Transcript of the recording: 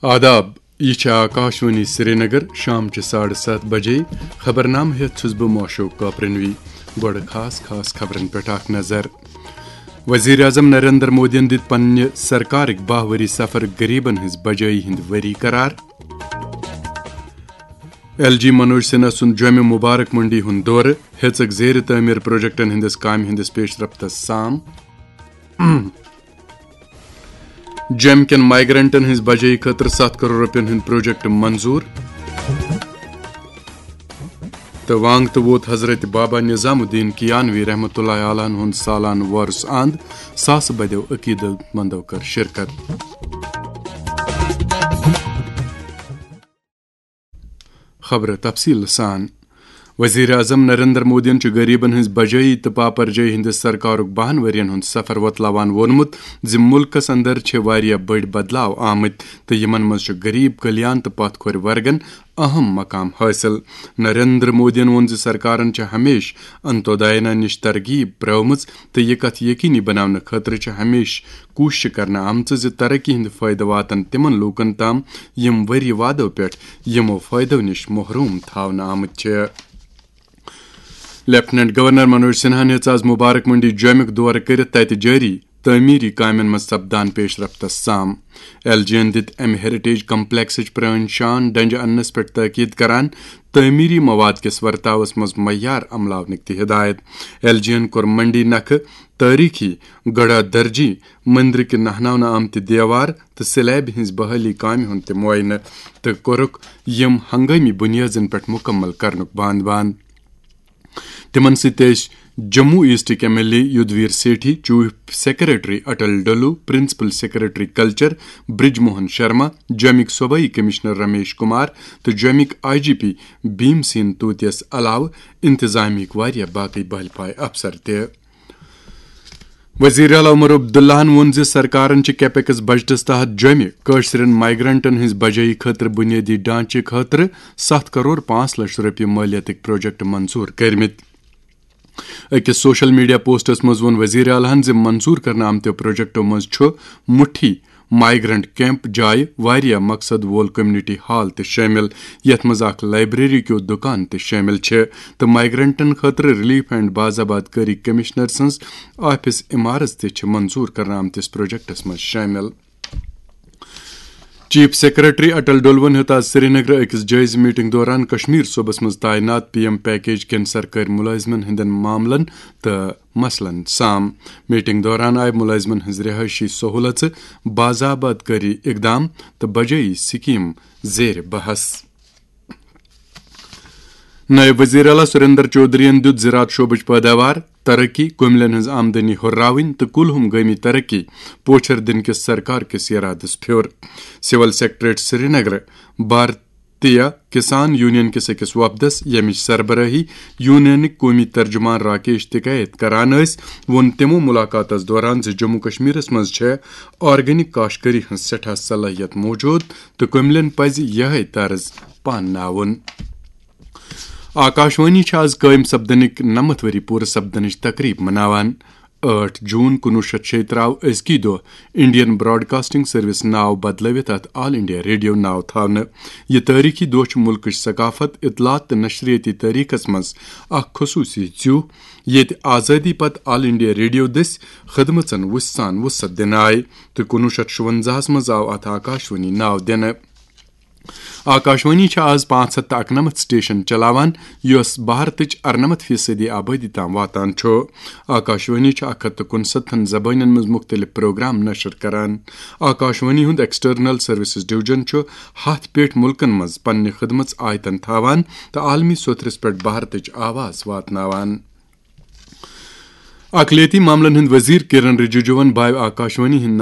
آداب، یہ آکاشوانی سری نگر شام 7:30 بجے خبرنامہ ہیت چھس بہ موشوق کاپرنوی گوڑ خاص خبرن پہ اخ نظر۔ وزیر اعظم نریندر مودین دت پنہ سرکارک 12 وری سفر غریبن ہز بجائی ہند وری قرار۔ ایل جی منوج سنہا سن جومہ مبارک منڈی ہند دورہ ہیژک زیر تعمیر پروجیکٹن ہندس کامہ ہندس پیش رفتس سام۔ جیم کین مائیگرنٹن ہز بجائی خاطر 7 کروڑ روپین ہند پروجیکٹ منظور۔ تو وانگ تو ووت حضرت بابا نظام الدین کیانوی رحمۃ اللہ علیہ ہند سالانہ وورس اند، ساسہ بدیو عقیدت مندو کر شرکت۔ خبر تفصیل سان۔ وزیر اعظم نریندر مودین غریبن ہز بجائی تو پاپرجائی ہندس سرکارک 12 ورین ہند سفر وتلاوان وونمت ز ملکس اندر واریاہ بڑ بدلاو آمت تو یمن مز غریب کلیان تو پتھ کھور ورگن اہم مقام حاصل۔ نریندر مودین وون ز سرکارن ہمیشہ انتوداینا نش ترغیب پرٲومٕژ تو یہ کت یقینی بناونہ خاطر ہمیشہ کوشش کرنا آمژ ز ترقی ہند فائدہ واتن تمن لوکن تام یم ؤری وادو پہ یمو فائدو نش محروم تھاونہ آمت۔ لیفٹیننٹ گورنر منوج سنہا ہیژ آز مبارک منڈی جومک دورہ کرت تتہ جاری تعمیری کامین مز سپدان پیش رفتس سام۔ ایل جی دت امہ ہیریٹیج کمپلیکسچ پرٲنۍ شان ڈنجہ اننس پہ تاکید کران تعمیری مواد کس ورتاوس مز معیار عملاونک تہ ہدایت۔ ایل جی کور منڈی نکھہ تاریخی گڑھا درجی مندر کہ نہناونہ آمتہ دیوار تو سلیب ہز بحالی کامہ ہند تہ معائنہ تو کورک یم ہنگامی بنیادن پہ مکمل کرنک باند۔ تمن ست Jammu acetic M L A یدویر Sethi, chief secretary Atal Dolo, principal secretary culture برج موہن شرما، جومک صوبائی کمشنر رمیش کمار تو جومک آئی جی پی بھیم سین توتیس علاوہ انتظامیہ واریاہ باقی بہل پائے افسر تہ۔ وزیر اعلی عمر عبداللہ وون ز سرکارن کیپیکس بجٹس تحت جومہ کٲشرین مائیگرنٹن ہز بجائی خاطر بنیادی ڈھانچہ خاطر 7 کروڑ 5 لچھ روپیہ مالیتک پروجیکٹ منظور کرمت۔ اکس سوشل میڈیا پوسٹس مز وون وزیر اعلیٰ ز منظور کرنے آمتو پروجیکٹو مز مٹھی مائیگرنٹ کیمپ جائے، واریاہ مقصد وول کمیونٹی ہال تہ شامل، یتھ مز اخ لائبریری کیو دکان تہ شامل تو مائیگرنٹن خاطر ریلیف اینڈ بازآباد کاری کمشنر سنز آفس عمارت تہ منظور کرنے آمتس پروجیکٹس مز شامل۔ چیف سیکریٹری اٹل ڈولون ہیوت آز سری نگر اکس جائزہ میٹنگ دوران کشمیر صوبس مز تعینات پی ایم پیکیج کین سرکاری ملازمن ہندن معاملن تو مسلن سام۔ میٹنگ دوران آئی ملازمن ہز رہائشی سہولت، بازآباد کاری اقدام تو بجائی سکیم زیر بحث۔ نائب وزیر اعلیٰ سریندر چودھرین دت زراعت شعبچ پیداوار، ترقی، کملین ہز آمدنی ہراون تو کلہم گامی ترقی پوچھر دن کس سرکار کس ارادس پھیور۔ سول سیکٹریٹ سری نگر بھارتیہ کسان یونین کس اکس وفدس یمچ سربراہی یونینک قومی ترجمان راکیش تکایت کران وون تمو ملاقاتس دوران ز جموں کشمیرس مز آرگینک کاشتکاری ہز سٹھا صلاحیت موجود تو کملین پز یہ طرز پانناون۔ آکاشوانی آز قائم سپدنک 90 وری پورہ سپدنچ تقریب مناوان۔ 8 جون 1936 آو ازکی دہ انڈین براڈ کاسٹنگ سروس ناو بدلوت ات آل انڈیا ریڈیو ناو تھونہ۔ یہ تاریخی دہ ملکچ ثقافت، اطلاعات تو نشریاتی تاریخس مز اخ خصوصی زیو یت آزادی پتہ آل انڈیا ریڈیو دس خدمتن وسان وسعت دن آئی تو 1956 مز آو ات آکاشوانی ناو دن۔ آکاشوانی آز 591 سٹیشن چلاوان یس بھارتچ 98% آبادی تام واتان آکاشوانی 169 زبانن مز مختلف پروگرام نشر کران۔ آکاشوانی ہند ایکسٹرنل سروسز ڈویژن 7 پیٹھ ملکن مز پنہ خدمت آیتن تھاوان تو عالمی سطرس پہ بھارتچ آواز واتناوان۔ اقلیتی معاملن ہند وزیر کرن رجیجوون بھاو آکاشوانی ہند